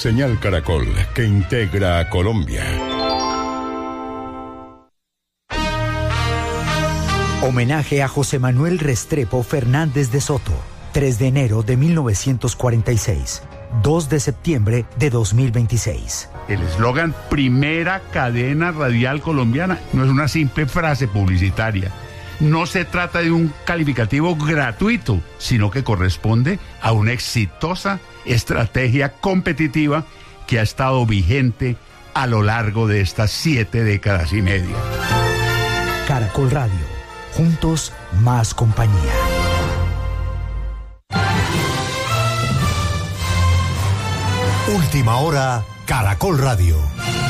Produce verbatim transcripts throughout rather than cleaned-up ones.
Señal Caracol, que integra a Colombia. Homenaje a José Manuel Restrepo Fernández de Soto, tres de enero de mil novecientos cuarenta y seis, dos de septiembre de dos mil veintiséis. El eslogan Primera Cadena Radial Colombiana no es una simple frase publicitaria. No se trata de un calificativo gratuito, sino que corresponde a una exitosa estrategia competitiva que ha estado vigente a lo largo de estas siete décadas y media. Caracol Radio. Juntos, más compañía. Última hora, Caracol Radio.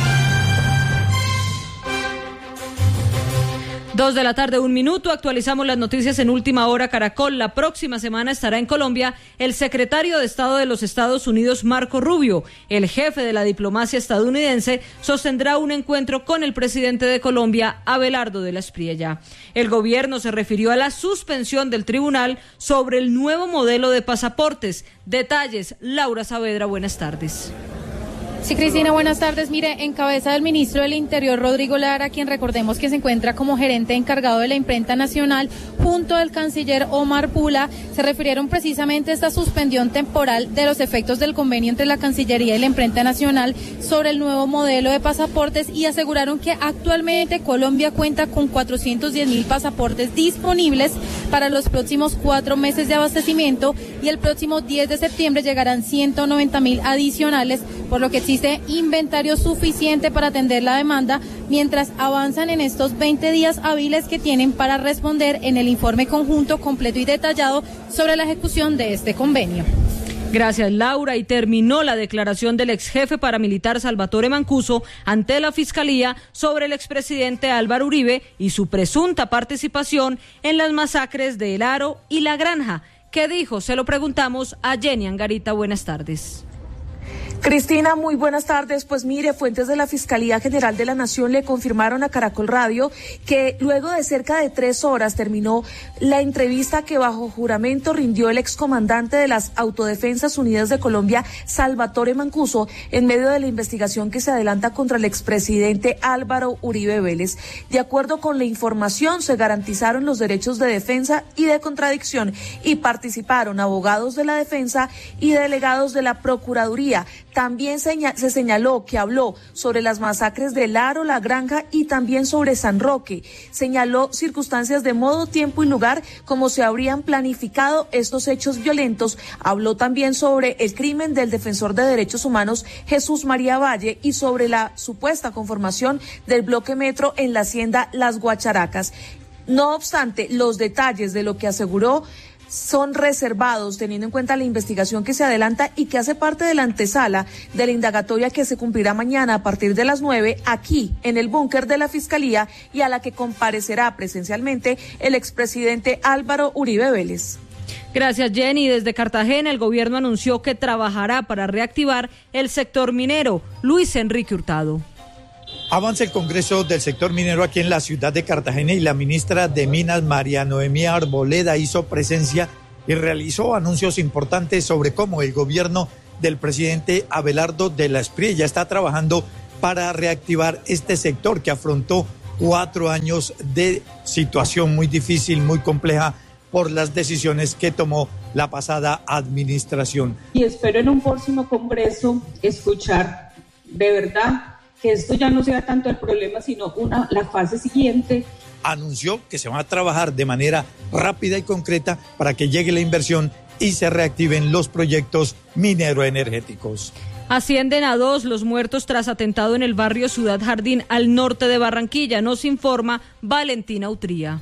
Dos de la tarde, un minuto, actualizamos las noticias en Última Hora Caracol. La próxima semana estará en Colombia el secretario de Estado de los Estados Unidos, Marco Rubio. El jefe de la diplomacia estadounidense sostendrá un encuentro con el presidente de Colombia, Abelardo de la Espriella. El gobierno se refirió a la suspensión del tribunal sobre el nuevo modelo de pasaportes. Detalles, Laura Saavedra, buenas tardes. Sí, Cristina, buenas tardes. Mire, en cabeza del ministro del Interior, Rodrigo Lara, quien recordemos que se encuentra como gerente encargado de la imprenta nacional, junto al canciller Omar Pula, se refirieron precisamente a esta suspensión temporal de los efectos del convenio entre la Cancillería y la imprenta nacional sobre el nuevo modelo de pasaportes y aseguraron que actualmente Colombia cuenta con cuatrocientos diez mil pasaportes disponibles para los próximos cuatro meses de abastecimiento y el próximo diez de septiembre llegarán ciento noventa mil adicionales, por lo que existe inventario suficiente para atender la demanda mientras avanzan en estos veinte días hábiles que tienen para responder en el informe conjunto completo y detallado sobre la ejecución de este convenio. Gracias, Laura. Y terminó la declaración del ex jefe paramilitar Salvatore Mancuso ante la Fiscalía sobre el expresidente Álvaro Uribe y su presunta participación en las masacres de El Aro y La Granja. ¿Qué dijo? Se lo preguntamos a Jenny Angarita. Buenas tardes. Cristina, muy buenas tardes. Pues mire, fuentes de la Fiscalía General de la Nación le confirmaron a Caracol Radio que luego de cerca de tres horas terminó la entrevista que bajo juramento rindió el excomandante de las Autodefensas Unidas de Colombia, Salvatore Mancuso, en medio de la investigación que se adelanta contra el expresidente Álvaro Uribe Vélez. De acuerdo con la información, se garantizaron los derechos de defensa y de contradicción y participaron abogados de la defensa y delegados de la Procuraduría. También se señaló que habló sobre las masacres de El Aro, La Granja y también sobre San Roque. Señaló circunstancias de modo, tiempo y lugar como se habrían planificado estos hechos violentos. Habló también sobre el crimen del defensor de derechos humanos Jesús María Valle y sobre la supuesta conformación del bloque metro en la hacienda Las Guacharacas. No obstante, los detalles de lo que aseguró son reservados teniendo en cuenta la investigación que se adelanta y que hace parte de la antesala de la indagatoria que se cumplirá mañana a partir de las nueve aquí en el búnker de la Fiscalía y a la que comparecerá presencialmente el expresidente Álvaro Uribe Vélez. Gracias, Jenny. Desde Cartagena, el gobierno anunció que trabajará para reactivar el sector minero. Luis Enrique Hurtado. Avanza el Congreso del sector minero aquí en la ciudad de Cartagena y la ministra de Minas, María Noemí Arboleda, hizo presencia y realizó anuncios importantes sobre cómo el gobierno del presidente Abelardo de la Espriella está trabajando para reactivar este sector que afrontó cuatro años de situación muy difícil, muy compleja por las decisiones que tomó la pasada administración. Y espero en un próximo Congreso escuchar de verdad que esto ya no sea tanto el problema, sino una la fase siguiente. Anunció que se va a trabajar de manera rápida y concreta para que llegue la inversión y se reactiven los proyectos mineroenergéticos. Ascienden a dos los muertos tras atentado en el barrio Ciudad Jardín, al norte de Barranquilla. Nos informa Valentina Utría.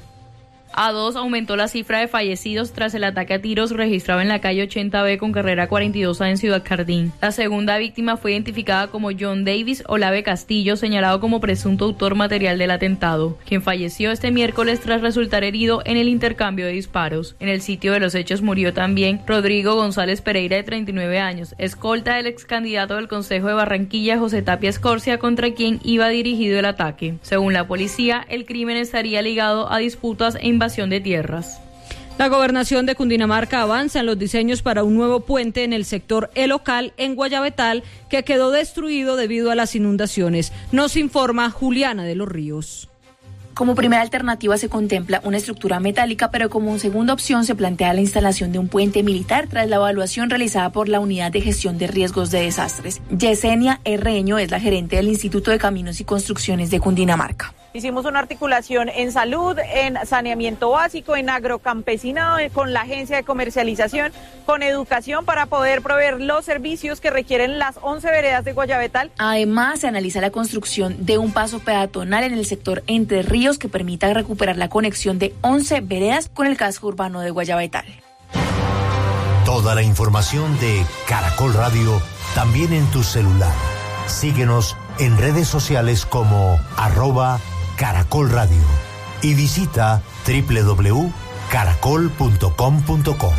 A dos aumentó la cifra de fallecidos tras el ataque a tiros registrado en la calle ochenta B con carrera cuarenta y dos A en Ciudad Jardín. La segunda víctima fue identificada como John Davis Olave Castillo, señalado como presunto autor material del atentado, quien falleció este miércoles tras resultar herido en el intercambio de disparos. En el sitio de los hechos murió también Rodrigo González Pereira, de treinta y nueve años, escolta del ex candidato del Consejo de Barranquilla, José Tapia Escorcia, contra quien iba dirigido el ataque. Según la policía, el crimen estaría ligado a disputas e invasión de tierras. La gobernación de Cundinamarca avanza en los diseños para un nuevo puente en el sector El Ocal, en Guayabetal, que quedó destruido debido a las inundaciones. Nos informa Juliana de los Ríos. Como primera alternativa se contempla una estructura metálica, pero como segunda opción se plantea la instalación de un puente militar tras la evaluación realizada por la Unidad de Gestión de Riesgos de Desastres. Yesenia Herreño es la gerente del Instituto de Caminos y Construcciones de Cundinamarca. Hicimos una articulación en salud, en saneamiento básico, en agrocampesinado, con la agencia de comercialización, con educación para poder proveer los servicios que requieren las once veredas de Guayabetal. Además, se analiza la construcción de un paso peatonal en el sector Entre Ríos que permita recuperar la conexión de once veredas con el casco urbano de Guayabetal. Toda la información de Caracol Radio también en tu celular. Síguenos en redes sociales como arroba Caracol Radio y visita doble u doble u doble u punto caracol punto com punto co.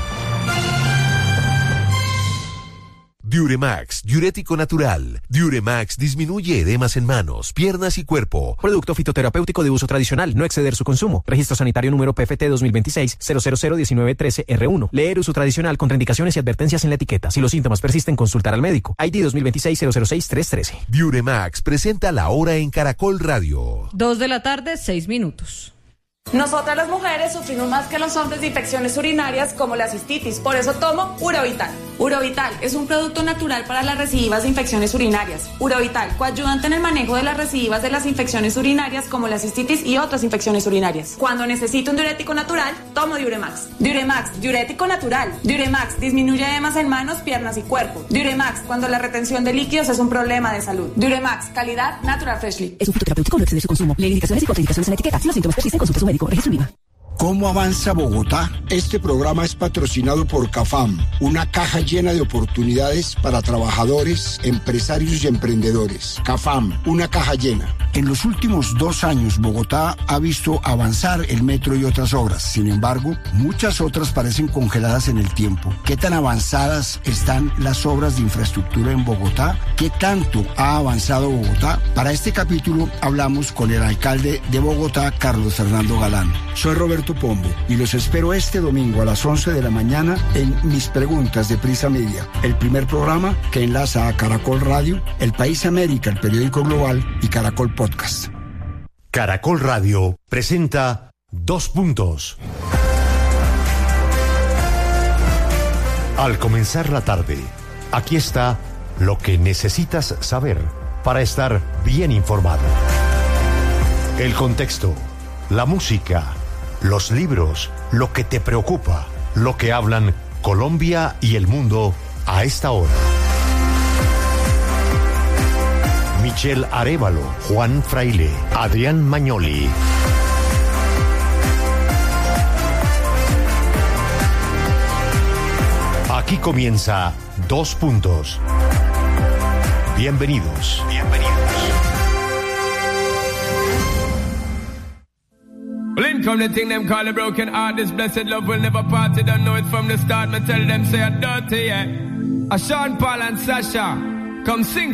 Diuremax, diurético natural. Diuremax disminuye edemas en manos, piernas y cuerpo. Producto fitoterapéutico de uso tradicional, no exceder su consumo. Registro sanitario número P F T dos mil veintiséis cero cero cero diecinueve trece R uno. Leer uso tradicional, contraindicaciones y advertencias en la etiqueta. Si los síntomas persisten, consultar al médico. I D dos mil veintiséis cero cero seis tres trece. Diuremax presenta la hora en Caracol Radio. Dos de la tarde, seis minutos. Nosotras las mujeres sufrimos más que los hombres de infecciones urinarias como la cistitis, por eso tomo Urovital. Urovital es un producto natural para las recidivas de infecciones urinarias. Urovital, coayudante en el manejo de las recidivas de las infecciones urinarias como la cistitis y otras infecciones urinarias. Cuando necesito un diurético natural, tomo Diuremax. Diuremax, diurético natural. Diuremax disminuye edemas en manos, piernas y cuerpo. Diuremax, cuando la retención de líquidos es un problema de salud. Diuremax, calidad Natural Freshly. Es un fitoterapéutico, no exceder su consumo. Lee indicaciones y contraindicaciones en la etiqueta. Si los síntomas persisten, consulte a su médico. Registro Viva. ¿Cómo avanza Bogotá? Este programa es patrocinado por CAFAM, una caja llena de oportunidades para trabajadores, empresarios y emprendedores. CAFAM, una caja llena. En los últimos dos años, Bogotá ha visto avanzar el metro y otras obras. Sin embargo, muchas otras parecen congeladas en el tiempo. ¿Qué tan avanzadas están las obras de infraestructura en Bogotá? ¿Qué tanto ha avanzado Bogotá? Para este capítulo hablamos con el alcalde de Bogotá, Carlos Fernando Galán. Soy Roberto Pombo y los espero este domingo a las once de la mañana en Mis Preguntas de Prisa Media, el primer programa que enlaza a Caracol Radio, El País América, el periódico global y Caracol Podcast. Caracol Radio presenta Dos Puntos. Al comenzar la tarde, aquí está lo que necesitas saber para estar bien informado. El contexto, la música, los libros, lo que te preocupa, lo que hablan Colombia y el mundo a esta hora. Michelle Arévalo, Juan Fraile, Adrián Magnoli. Aquí comienza Dos Puntos. Bienvenidos. Bienvenidos. Well, in come the thing them call a broken heart. This blessed love will never part. They don't know it from the start. Me tell them say a dirty, yeah. A Sean Paul and Sasha come sing.